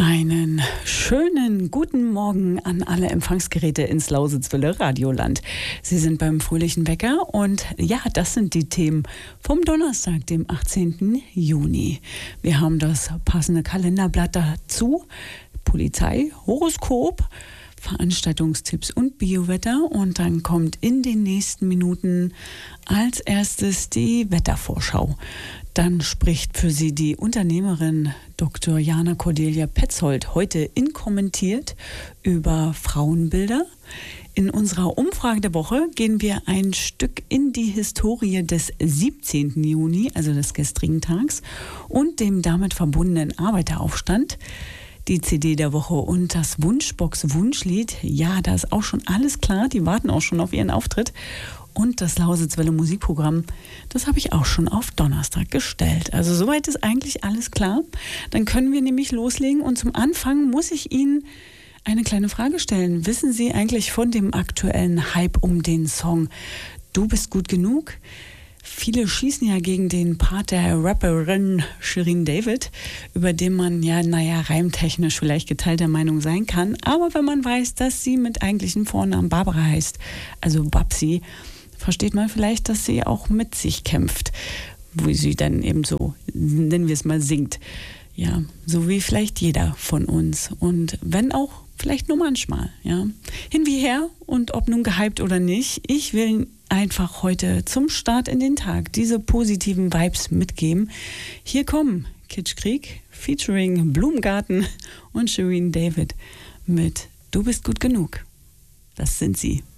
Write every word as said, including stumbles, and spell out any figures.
Einen schönen guten Morgen an alle Empfangsgeräte ins Lausitzwiller Radioland. Sie sind beim Fröhlichen Wecker und ja, das sind die Themen vom Donnerstag, dem achtzehnten Juni. Wir haben das passende Kalenderblatt dazu, Polizei, Horoskop, Veranstaltungstipps und Biowetter, und dann kommt in den nächsten Minuten als erstes die Wettervorschau. Dann spricht für Sie die Unternehmerin Doktor Jana Cordelia Petzold heute in Kommentiert über Frauenbilder. In unserer Umfrage der Woche gehen wir ein Stück in die Historie des siebzehnten Juni, also des gestrigen Tags, und dem damit verbundenen Arbeiteraufstand. Die C D der Woche und das Wunschbox-Wunschlied, ja, da ist auch schon alles klar, die warten auch schon auf ihren Auftritt. Und das Lausitzwelle Musikprogramm, das habe ich auch schon auf Donnerstag gestellt. Also soweit ist eigentlich alles klar. Dann können wir nämlich loslegen, und zum Anfang muss ich Ihnen eine kleine Frage stellen. Wissen Sie eigentlich von dem aktuellen Hype um den Song Du bist gut genug? Viele schießen ja gegen den Part der Rapperin Shirin David, über den man ja, naja, reimtechnisch vielleicht geteilter Meinung sein kann. Aber wenn man weiß, dass sie mit eigentlichen Vornamen Barbara heißt, also Babsi, versteht man vielleicht, dass sie auch mit sich kämpft, wo sie dann eben so, nennen wir es mal, singt. Ja, so wie vielleicht jeder von uns. Und wenn auch vielleicht nur manchmal, ja. Hin wie her, und ob nun gehypt oder nicht, ich will einfach heute zum Start in den Tag diese positiven Vibes mitgeben. Hier kommen Kitschkrieg featuring Blumengarten und Shirin David mit Du bist gut genug. Das sind sie.